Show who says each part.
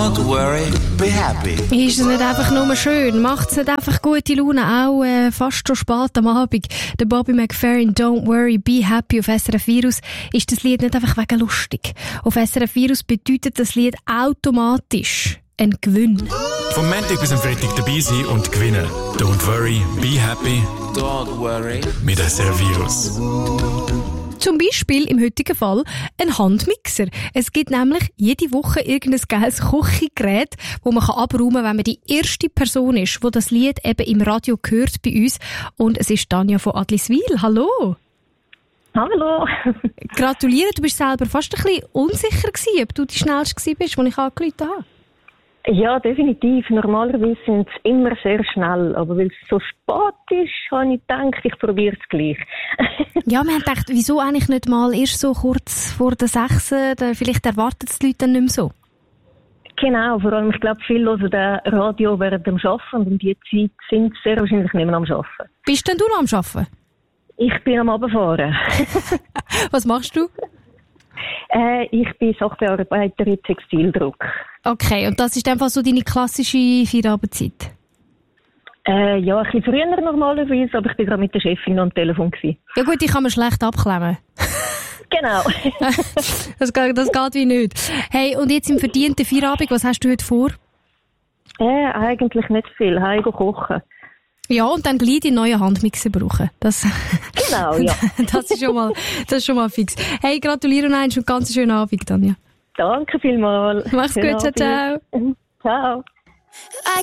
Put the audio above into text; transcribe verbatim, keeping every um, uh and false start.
Speaker 1: Don't worry, be happy.
Speaker 2: Ist es nicht einfach nur schön? Macht es nicht einfach gute Laune, auch äh, fast schon spät am Abend? Der Bobby McFerrin, Don't worry, be happy auf S R F Virus. Ist das Lied nicht einfach wegen lustig? Auf S R F Virus bedeutet das Lied automatisch ein Gewinn.
Speaker 3: Vom Montag bis am Freitag dabei sein und gewinnen. Don't worry, be happy.
Speaker 1: Don't worry.
Speaker 3: Mit S R F Virus.
Speaker 2: Zum Beispiel im heutigen Fall ein Handmixer. Es gibt nämlich jede Woche irgendein geiles Küchengerät, das man abräumen kann, wenn man die erste Person ist, die das Lied eben im Radio hört bei uns. Und es ist Tanja von Adliswil. Hallo!
Speaker 4: Hallo!
Speaker 2: Gratuliere, du bist selber fast ein bisschen unsicher gewesen, ob du die schnellste gewesen bist, als ich angerufen habe.
Speaker 4: Ja, definitiv. Normalerweise sind sie immer sehr schnell. Aber weil es so spät ist, habe ich gedacht, ich probiere es gleich.
Speaker 2: Ja, wir haben gedacht, wieso eigentlich nicht mal erst so kurz vor der sechs? Vielleicht erwarten es die Leute dann nicht mehr so.
Speaker 4: Genau, vor allem, ich glaube, viele hören das Radio während dem Arbeiten und um diese Zeit sind sie sehr wahrscheinlich nicht mehr am Arbeiten.
Speaker 2: Bist denn du noch am Arbeiten?
Speaker 4: Ich bin am Abfahren.
Speaker 2: Was machst du?
Speaker 4: Äh, ich bin Sachbearbeiterin Textildruck.
Speaker 2: Okay, und das ist einfach so deine klassische Feierabendzeit?
Speaker 4: Äh, ja, ein bisschen früher normalerweise, aber ich bin gerade mit der Chefin am Telefon gewesen.
Speaker 2: Ja gut, ich kann mir schlecht abklemmen.
Speaker 4: Genau.
Speaker 2: das, geht, das geht wie nicht. Hey, und jetzt im verdienten Feierabend, was hast du heute vor?
Speaker 4: Äh, eigentlich nicht viel. Heim kochen.
Speaker 2: Ja, und dann gleich die neuen Handmixer brauchen. Das,
Speaker 4: genau, ja.
Speaker 2: das, ist schon mal, das ist schon mal fix. Hey, gratuliere und einen ganz schönen Abend, Tanja.
Speaker 4: Danke vielmals.
Speaker 2: Mach's gut, ciao, ciao.
Speaker 4: Ciao.
Speaker 5: I